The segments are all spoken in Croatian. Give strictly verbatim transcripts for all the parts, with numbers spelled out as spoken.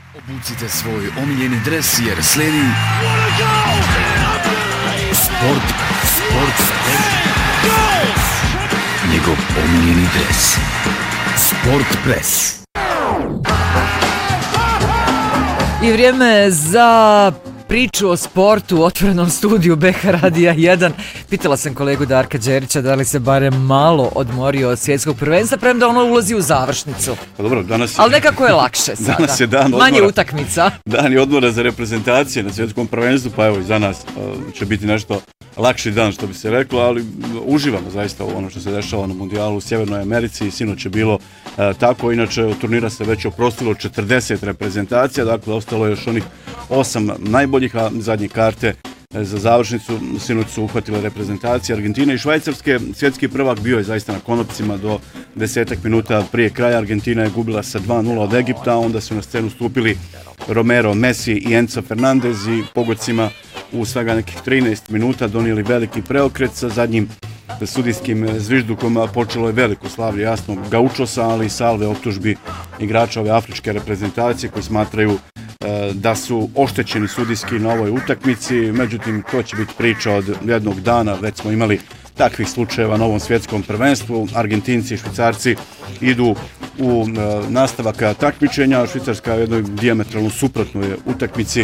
Obucite svoj omiljeni dres jer slijedi Sport, Sport, Sport, njegov omiljeni dres, Sport Press. I vrijeme za priču o sportu u otvorenom studiju B H Radija jedan. Pitala sam kolegu Darka Đerića da li se barem malo odmorio od svjetskog prvenstva, premda ono ulazi u završnicu. Pa dobro, danas je... Ali nekako je lakše sada. Danas je dan odmora. Manje utakmica. Dan je odmora za reprezentacije na svjetskom prvenstvu, pa evo i za nas uh, će biti nešto lakši dan, što bi se reklo, ali uživamo zaista u ono što se dešava na mundijalu u Sjevernoj Americi i sinoć je bilo uh, tako. Inače, od turnira se već oprostilo četrdeset reprezentacija, dakle, ostalo je još onih osam najboljih, a zadnje karte za završnicu sinoć su uhvatile reprezentacije Argentine i Švajcarske. Svjetski prvak bio je zaista na konopcima do desetak minuta prije kraja. Argentina je gubila sa dva nula od Egipta, onda su na scenu stupili Romero, Messi i Enzo Fernandez i pogodcima u svega nekih trinaest minuta donijeli veliki preokret. Sa zadnjim sudijskim zviždukom počelo je veliko slavlje, jasno, Gaučosa, ali i salve optužbi igrača ove afričke reprezentacije koji smatraju da su oštećeni sudijski na ovoj utakmici. Međutim, to će biti priča od jednog dana, već smo imali takvih slučajeva na ovom svjetskom prvenstvu. Argentinci i Švicarci idu u e, nastavak takmičenja. Švicarska u jednoj dijametralno suprotnoj utakmici e,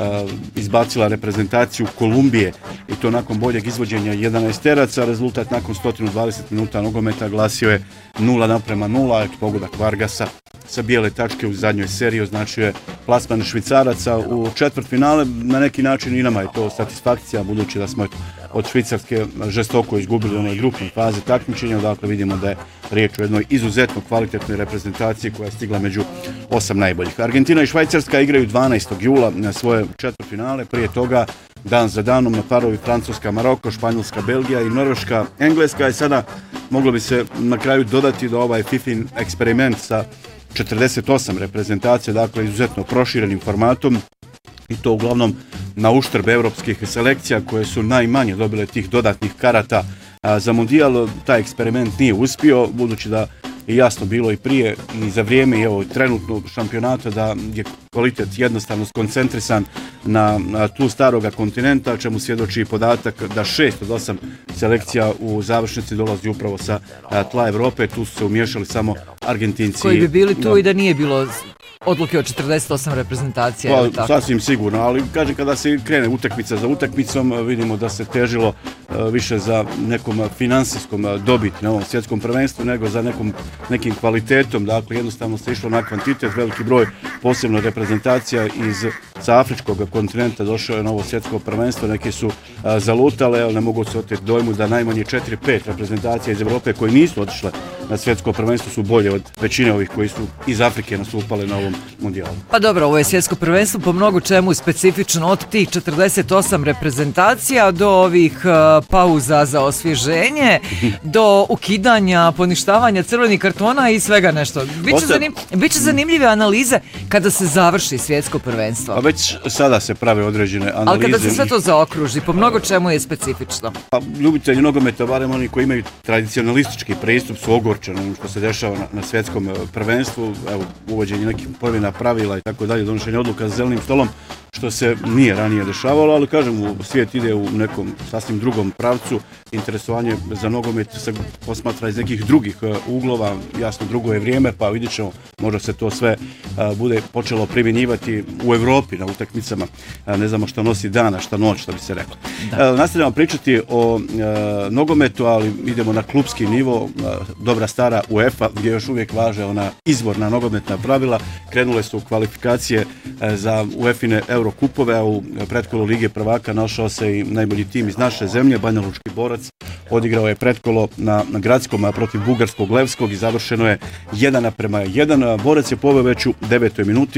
izbacila reprezentaciju Kolumbije i to nakon boljeg izvođenja jedanaesteraca. Rezultat nakon sto dvadeset minuta nogometa glasio je nula naprema nula. Pogodak Vargasa sa bijele tačke u zadnjoj seriji označio je plasman Švicaraca u četvrtfinale. Na neki način i nama je to satisfakcija, budući da smo od Švicarske žestoko izgubili u onoj grupnoj fazi takmičenja. Dakle, vidimo da je riječ o jednoj izuzetno kvalitetnoj reprezentaciji koja je stigla među osam najboljih. Argentina i Švajcarska igraju dvanaestog jula na svoje četvrtfinale. Prije toga, dan za danom, na parovi Francuska, Maroko, Španjolska, Belgija i Norveška, Engleska. I sada moglo bi se na kraju dodati da ovaj FIFIN eksperiment sa četrdeset osam reprezentacija, dakle izuzetno proširenim formatom, i to uglavnom na uštrb evropskih selekcija koje su najmanje dobile tih dodatnih karata a, za mundijal. Taj eksperiment nije uspio, budući da je jasno bilo i prije i za vrijeme i evo trenutno šampionata da je kvalitet jednostavno skoncentrisan na, na tlu staroga kontinenta, čemu svjedoči podatak da šest od osam selekcija u završnici dolazi upravo sa a, tla Evrope. Tu su se umiješali samo Argentinci. Koji bi bili tu no. I da nije bilo odluke od četrdeset osam reprezentacija. Pa, ili tako? Sasvim sigurno, ali kažem, kada se krene utakmica za utakmicom, vidimo da se težilo uh, više za nekom finansijskom uh, dobiti na ovom svjetskom prvenstvu nego za nekom, nekim kvalitetom. Dakle, jednostavno se išlo na kvantitet. Veliki broj posebno reprezentacija iz sa afričkog kontinenta došao je na ovo svjetsko prvenstvo. Neke su uh, zalutale, ali ne mogu se oteti dojmu da najmanje četiri pet reprezentacija iz Evrope koji nisu otišle na svjetsko prvenstvo su bolje od većine ovih koji su iz Afrike nastupale na ovom mundijalu. Pa dobro, ovo je svjetsko prvenstvo po mnogo čemu specifično, od tih četrdeset osam reprezentacija do ovih uh, pauza za osvježenje, do ukidanja, poništavanja crvenih kartona i svega nešto. Biće, Osta... zanim... Biće zanimljive analize kada se završi svjetsko prvenstvo. Pa već sada se prave određene analize. Ali kada se sve to zaokruži, po mnogo čemu je specifično. Pa ljubitelji nogometa, barem oni koji imaju tradicionalistički pristup, su ogorčeni što se dešava na, na svjetskom prvenstvu. Evo, uvođenje nekih promjena pravila i tako dalje, donošenje odluka za zelenim stolom, što se nije ranije dešavalo, ali kažem, svijet ide u nekom sasvim drugom pravcu. Interesovanje za nogomet se posmatra iz nekih drugih uglova, jasno drugo je vrijeme, pa vidjet ćemo, možda se to sve a, bude počelo primjenjivati u Evropi na utakmicama. A, ne znamo što nosi dana, šta noć, što bi se reklo. A, nastavljamo pričati o a, nogometu, ali idemo na klupski nivo, a, dobra stara UEFA, gdje još uvijek važe ona izvorna nogometna pravila. Krenule su kvalifikacije a, za UEFine Eurokupove, a u pretkolu Lige prvaka našao se i najbolji tim iz naše zemlje, Banjalučki Borac. Odigrao je pretkolo na, na gradskom protiv bugarskog Levskog i završeno je jedan naprema jedan. Borac je poveo već u devetoj minuti.